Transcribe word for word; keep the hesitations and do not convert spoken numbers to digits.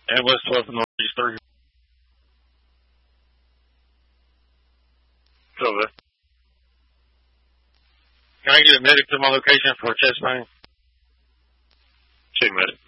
And West twelve Northeast three. Over. Can I get a medic to my location for a chest pain? Two medic.